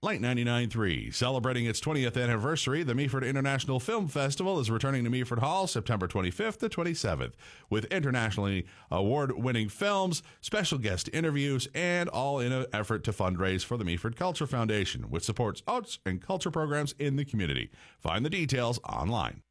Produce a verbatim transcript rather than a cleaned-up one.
Light ninety-nine point three. Celebrating its twentieth anniversary, the Meaford International Film Festival is returning to Meaford Hall September twenty-fifth to twenty-seventh with internationally award-winning films, special guest interviews, and all in an effort to fundraise for the Meaford Culture Foundation, which supports arts and culture programs in the community. Find the details online.